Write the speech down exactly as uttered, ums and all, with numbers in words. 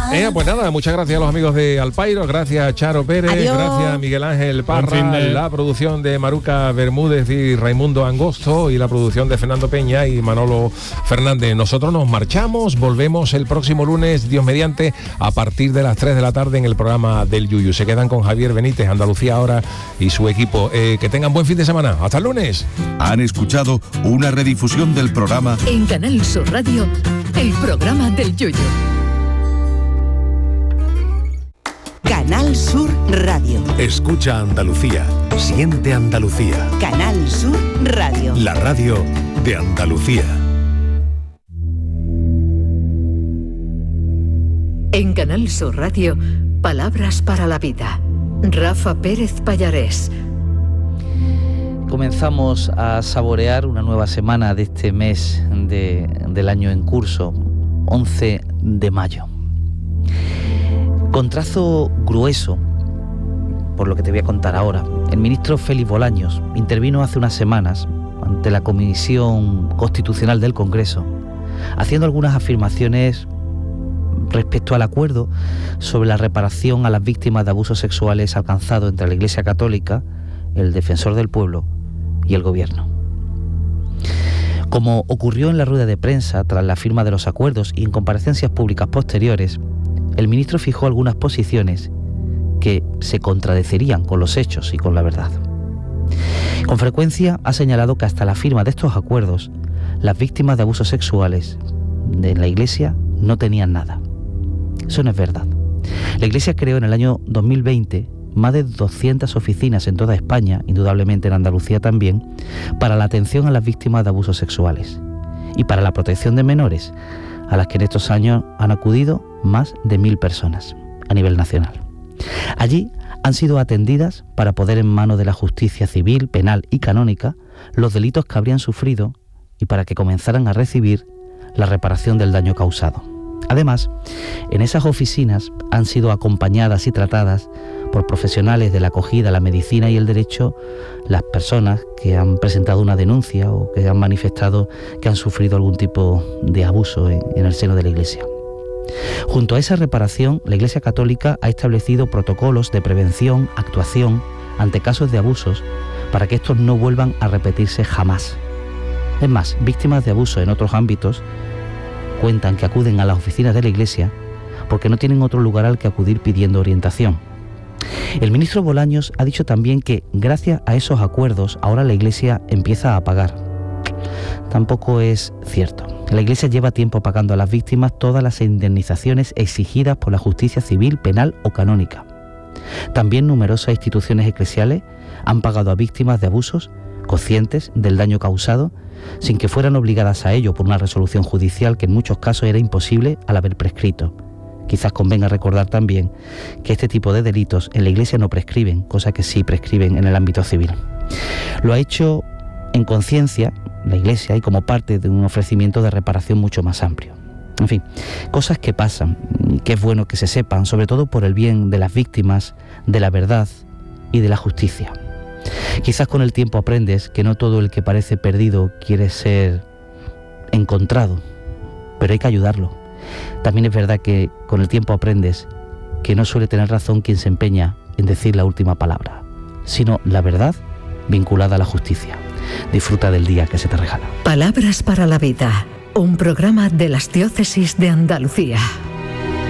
Eh, pues nada, muchas gracias a los amigos de Alpairo, gracias a Charo Pérez, Adiós. gracias a Miguel Ángel Parra, la producción de Maruca Bermúdez y Raimundo Angosto y la producción de Fernando Peña y Manolo Fernández. Nosotros nos marchamos, volvemos el próximo lunes, Dios mediante, a partir de las tres de la tarde en el programa del Yuyu. Se quedan con Javier Benítez, Andalucía Ahora y su equipo. Eh, que tengan buen fin de semana. Hasta el lunes. Han escuchado una redifusión del programa En Canal Sur Radio, el programa del Yuyu. Canal Sur Radio. Escucha Andalucía, siente Andalucía. Canal Sur Radio. La radio de Andalucía. En Canal Sur Radio, palabras para la vida. Rafa Pérez Pallarés. Comenzamos a saborear una nueva semana de este mes de, del año en curso, once de mayo. Con trazo grueso, por lo que te voy a contar ahora, el ministro Félix Bolaños intervino hace unas semanas ante la Comisión Constitucional del Congreso, haciendo algunas afirmaciones respecto al acuerdo sobre la reparación a las víctimas de abusos sexuales alcanzado entre la Iglesia Católica, el Defensor del Pueblo y el Gobierno. Como ocurrió en la rueda de prensa tras la firma de los acuerdos y en comparecencias públicas posteriores, el ministro fijó algunas posiciones que se contradecirían con los hechos y con la verdad. Con frecuencia ha señalado que hasta la firma de estos acuerdos, las víctimas de abusos sexuales de la Iglesia no tenían nada. Eso no es verdad. La Iglesia creó en el año dos mil veinte más de doscientas oficinas en toda España, indudablemente en Andalucía también, para la atención a las víctimas de abusos sexuales y para la protección de menores, a las que en estos años han acudido más de mil personas a nivel nacional. Allí han sido atendidas para poner en manos de la justicia civil, penal y canónica los delitos que habrían sufrido y para que comenzaran a recibir la reparación del daño causado. Además, en esas oficinas han sido acompañadas y tratadas por profesionales de la acogida, la medicina y el derecho las personas que han presentado una denuncia o que han manifestado que han sufrido algún tipo de abuso en, en el seno de la Iglesia. Junto a esa reparación, la Iglesia Católica ha establecido protocolos de prevención, actuación ante casos de abusos para que estos no vuelvan a repetirse jamás. Es más, víctimas de abuso en otros ámbitos cuentan que acuden a las oficinas de la Iglesia porque no tienen otro lugar al que acudir pidiendo orientación. El ministro Bolaños ha dicho también que gracias a esos acuerdos ahora la Iglesia empieza a pagar. Tampoco es cierto. La Iglesia lleva tiempo pagando a las víctimas todas las indemnizaciones exigidas por la justicia civil, penal o canónica. También numerosas instituciones eclesiales han pagado a víctimas de abusos conscientes del daño causado, sin que fueran obligadas a ello por una resolución judicial que en muchos casos era imposible al haber prescrito. Quizás convenga recordar también que este tipo de delitos en la Iglesia no prescriben, cosa que sí prescriben en el ámbito civil. Lo ha hecho en conciencia la Iglesia y como parte de un ofrecimiento de reparación mucho más amplio. En fin, cosas que pasan y que es bueno que se sepan, sobre todo por el bien de las víctimas, de la verdad y de la justicia. Quizás con el tiempo aprendes que no todo el que parece perdido quiere ser encontrado, pero hay que ayudarlo. También es verdad que con el tiempo aprendes que no suele tener razón quien se empeña en decir la última palabra, sino la verdad vinculada a la justicia. Disfruta del día que se te regala. Palabras para la vida, un programa de las diócesis de Andalucía.